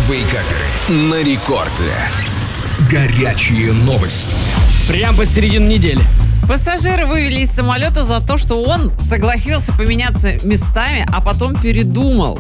Вейкаперы на рекорде. Горячие новости. Прям посередине недели. Пассажиры вывели из самолета за то, что он согласился поменяться местами, а потом передумал.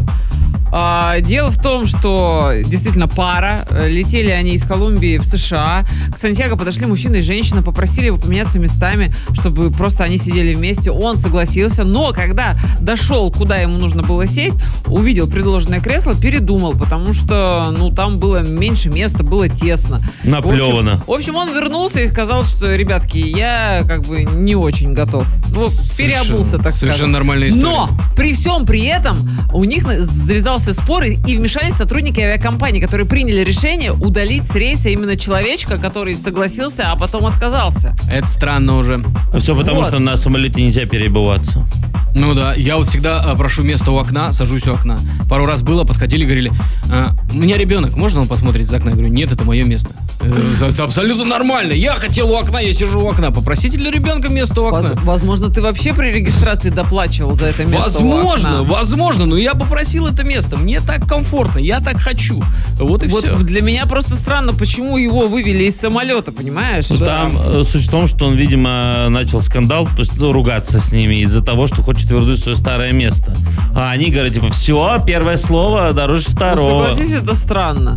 Дело в том, что действительно пара. Летели они из Колумбии в США. К Сантьяго подошли мужчина и женщина, попросили его поменяться местами, чтобы просто они сидели вместе. Он согласился, но когда дошел, куда ему нужно было сесть, увидел предложенное кресло, передумал, потому что, там было меньше места, было тесно. Наплевано. В общем, он вернулся и сказал, что, ребятки, я не очень готов. Переобулся, так Совершенно скажем. нормальная история. Но при всем при этом у них завязался спор, и вмешались сотрудники авиакомпании, которые приняли решение удалить с рейса именно человечка, который согласился, а потом отказался. Это странно уже. Все потому, что на самолете нельзя переобуваться. Ну да, я всегда прошу место у окна, сажусь у окна. Пару раз было, подходили, говорили, у меня ребенок, можно он посмотреть из окна? Я говорю, нет, это мое место. Это абсолютно нормально. Я хотел у окна, я сижу у окна. Попросите для ребенка место у окна. Возможно, ты вообще при регистрации доплачивал за это место у окна. Возможно, но я попросил это место. Мне так комфортно, я так хочу. Вот и все. Для меня просто странно, почему его вывели из самолета, понимаешь? Там суть в том, что он, видимо, начал скандал, то есть ругаться с ними из-за того, что хочет вернуть свое старое место. А они говорят, все, первое слово дороже второго. Согласись, это странно.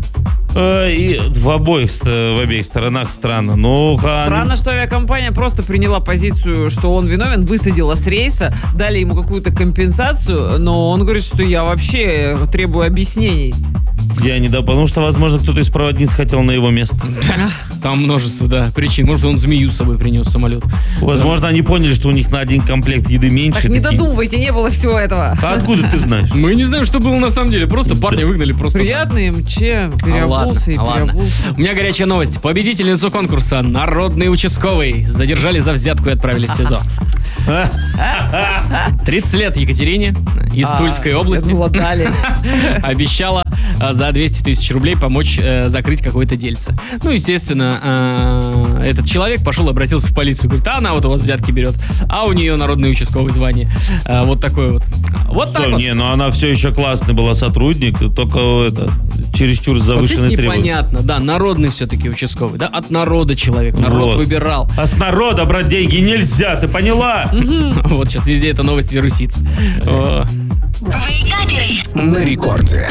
И в обеих сторонах странно. Странно, что авиакомпания просто приняла позицию, что он виновен, высадила с рейса, дали ему какую-то компенсацию, но он говорит, что я вообще требую объяснений. Потому что, возможно, кто-то из проводниц хотел на его место. Там множество, причин. Может, он змею с собой принес в самолет. Возможно, они поняли, что у них на один комплект еды меньше. Так не додумывайте, не было всего этого. А откуда ты знаешь? Мы не знаем, что было на самом деле. Просто парня выгнали просто. Приятный МЧ, переобулся и переобулся. У меня горячая новость. Победительницу конкурса «Народный участковый» задержали за взятку и отправили в СИЗО. 30 лет Екатерине из Тульской области обещала за 200 тысяч рублей помочь закрыть какое-то дельце. Естественно, этот человек обратился в полицию, говорит, она вот у вас взятки берет, а у нее народный участковый звание. Вот такой вот. Вот так вот. Она все еще классный была сотрудник, только чересчур завышенные требования. Непонятно, народный все-таки участковый, от народа человек, народ выбирал. А с народа брать деньги нельзя, ты поняла? Вот сейчас везде эта новость вирусится. На рекорде.